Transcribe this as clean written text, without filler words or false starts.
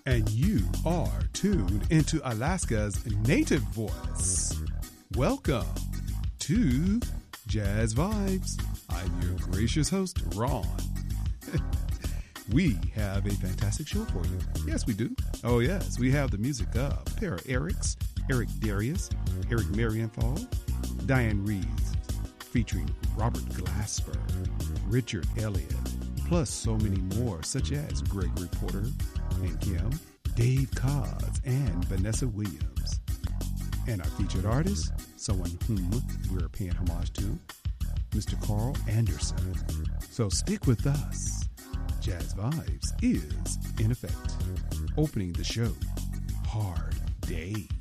And you are tuned into Alaska's native voice. Welcome to Jazz Vibes. I'm your gracious host, Ron. We have a fantastic show for you. Yes, we do. Oh, yes. We have the music of a pair of Erics, Eric Darius, Eric Marienthal, Diane Reeves, featuring Robert Glasper, Richard Elliott, plus so many more, such as Gregory Porter and Kim, Dave Coz, and Vanessa Williams. And our featured artist, someone whom we're paying homage to, Mr. Carl Anderson. So stick with us. Jazz Vibes is in effect. Opening the show, Hard Day.